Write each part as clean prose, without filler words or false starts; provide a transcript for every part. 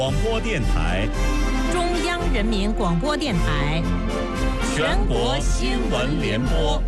广播电台， 中央人民广播电台， 全国新闻联播。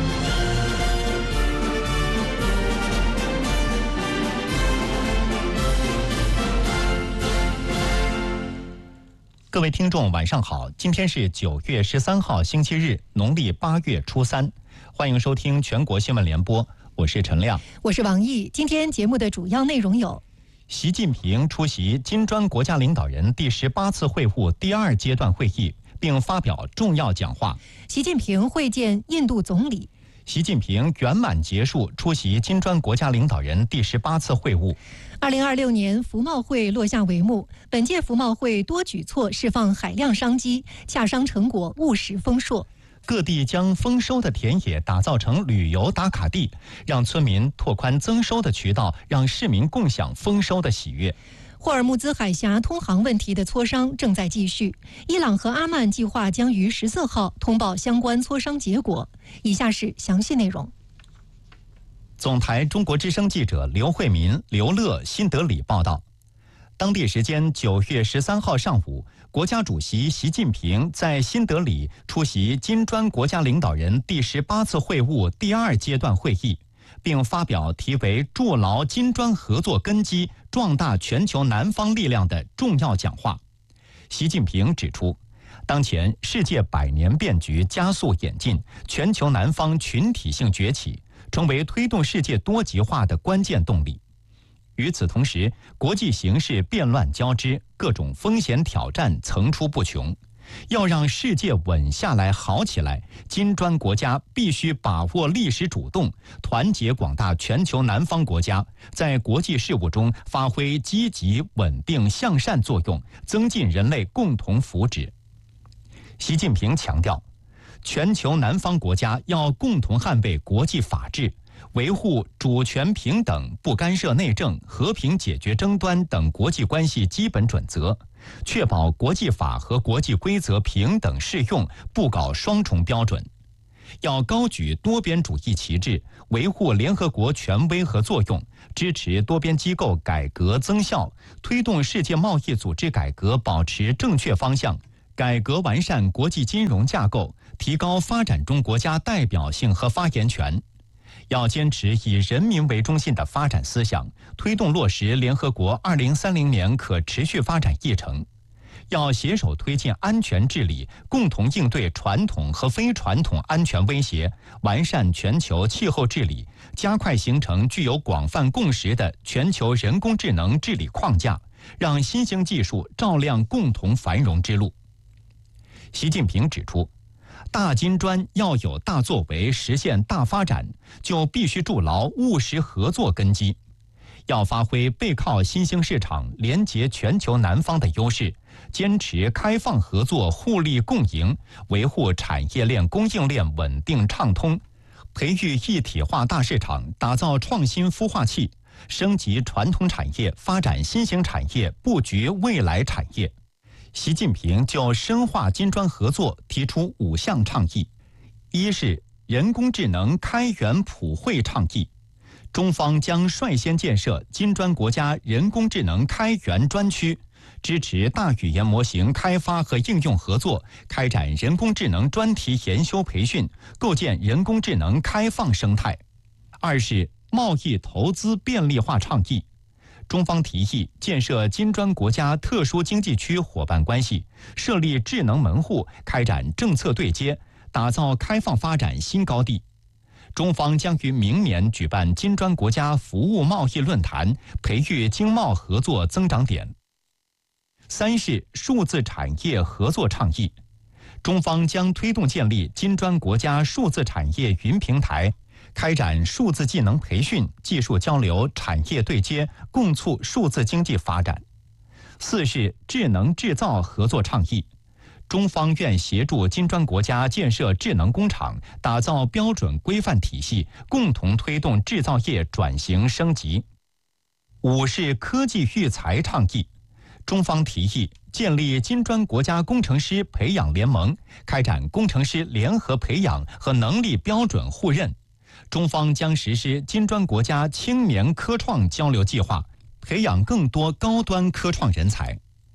各位听众，晚上好！今天是9月13号，星期日，农历8月初3，欢迎收听全国新闻联播，我是陈亮， 我是王毅。今天节目的主要内容有： 习近平出席金砖国家领导人第18次会晤第2阶段会议，并发表重要讲话。 习近平会见印度总理。 习近平圆满结束出席金砖国家领导人第18次会晤。 2026年服贸会落下帷幕，本届服贸会多举措释放海量商机，洽商成果务实丰硕。 各地将丰收的田野打造成旅游打卡地，让村民拓宽增收的渠道，让市民共享丰收的喜悦。 霍尔木兹海峡通航问题的磋商正在继续，伊朗和阿曼计划将于14号通报相关磋商结果。以下是详细内容。 总台中国之声记者刘慧民、刘乐新德里报道，当地时间9月13号上午，国家主席习近平在新德里出席金砖国家领导人第18次会晤第2阶段会议，并发表题为“筑牢金砖合作根基，壮大全球南方力量”的重要讲话。习近平指出，当前世界百年变局加速演进，全球南方群体性崛起，成为推动世界多极化的关键动力。与此同时，国际形势变乱交织，各种风险挑战层出不穷。要让世界稳下来、好起来，金砖国家必须把握历史主动，团结广大全球南方国家，在国际事务中发挥积极、稳定、向善作用，增进人类共同福祉。习近平强调，全球南方国家要共同捍卫国际法治，维护主权平等、不干涉内政、和平解决争端等国际关系基本准则，确保国际法和国际规则平等适用，不搞双重标准。要高举多边主义旗帜，维护联合国权威和作用，支持多边机构改革增效，推动世界贸易组织改革保持正确方向，改革完善国际金融架构，提高发展中国家代表性和发言权。要坚持以人民为中心的发展思想，推动落实联合国2030年可持续发展议程。要携手推进安全治理，共同应对传统和非传统安全威胁，完善全球气候治理，加快形成具有广泛共识的全球人工智能治理框架，让新兴技术照亮共同繁荣之路。习近平指出，大金砖要有大作为，实现大发展，就必须筑牢务实合作根基。要发挥背靠新兴市场、连结全球南方的优势，坚持开放合作、互利共赢，维护产业链、供应链稳定畅通，培育一体化大市场，打造创新孵化器，升级传统产业，发展新型产业，布局未来产业。习近平就深化金砖合作提出5项倡议。一是人工智能开源普惠倡议，中方将率先建设金砖国家人工智能开源专区，支持大语言模型开发和应用合作，开展人工智能专题研修培训，构建人工智能开放生态。二是贸易投资便利化倡议，中方提议建设金砖国家特殊经济区伙伴关系，设立智能门户，开展政策对接，打造开放发展新高地。中方将于明年举办金砖国家服务贸易论坛，培育经贸合作增长点。三是数字产业合作倡议，中方将推动建立金砖国家数字产业云平台，开展数字技能培训、技术交流、产业对接，共促数字经济发展。四是智能制造合作倡议，中方愿协助金砖国家建设智能工厂，打造标准规范体系，共同推动制造业转型升级。五是科技育才倡议，中方提议建立金砖国家工程师培养联盟，开展工程师联合培养和能力标准互认。中方将实施金砖国家青年科创交流计划，培养更多高端科创人才。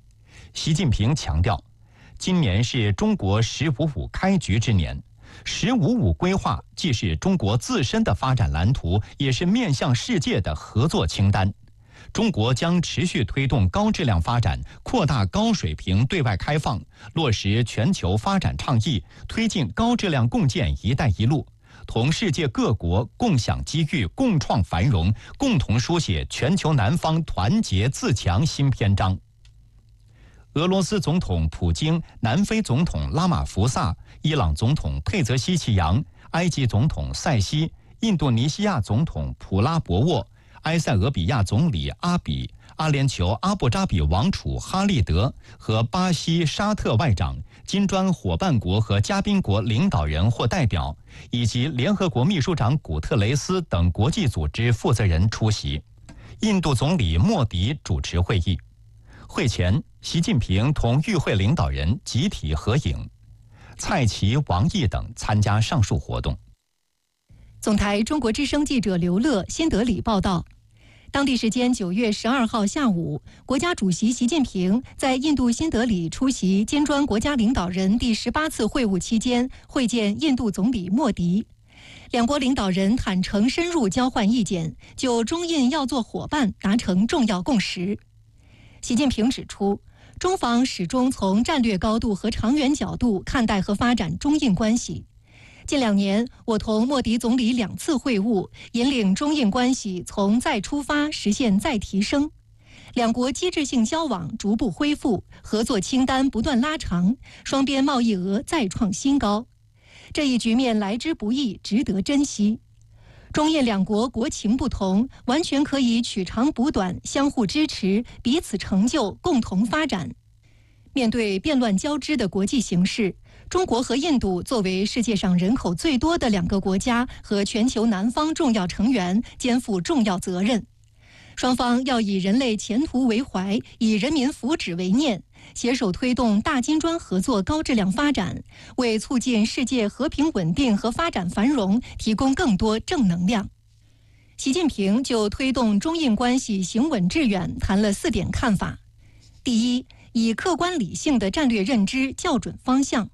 习近平强调，今年是中国“十五五”开局之年。“十五五”规划既是中国自身的发展蓝图，也是面向世界的合作清单。中国将持续推动高质量发展，扩大高水平对外开放，落实全球发展倡议，推进高质量共建“一带一路”，同世界各国共享机遇、共创繁荣，共同书写全球南方团结自强新篇章。俄罗斯总统普京、南非总统拉马福萨、伊朗总统佩泽希奇扬、埃及总统塞西、印度尼西亚总统普拉博沃、埃塞俄比亚总理阿比、阿联酋阿布扎比王储哈利德和巴西沙特外长、金砖伙伴国和嘉宾国领导人或代表，以及联合国秘书长古特雷斯等国际组织负责人出席。印度总理莫迪主持会议。会前，习近平同与会领导人集体合影，蔡奇、王毅等参加上述活动。 总台中国之声记者刘乐新德里报道，当地时间9月12号下午，国家主席习近平在印度新德里出席金砖国家领导人第18次会晤期间，会见印度总理莫迪。两国领导人坦诚深入交换意见，就中印要做伙伴达成重要共识。习近平指出，中方始终从战略高度和长远角度看待和发展中印关系。近2年，我同莫迪总理2次会晤，引领中印关系从再出发实现再提升。两国机制性交往逐步恢复，合作清单不断拉长，双边贸易额再创新高。这一局面来之不易，值得珍惜。中印两国国情不同，完全可以取长补短，相互支持，彼此成就，共同发展。面对变乱交织的国际形势，中国和印度作为世界上人口最多的2个国家和全球南方重要成员，肩负重要责任。双方要以人类前途为怀，以人民福祉为念，携手推动大金砖合作高质量发展，为促进世界和平稳定和发展繁荣提供更多正能量。习近平就推动中印关系行稳致远谈了4点看法。第一，以客观理性的战略认知校准方向。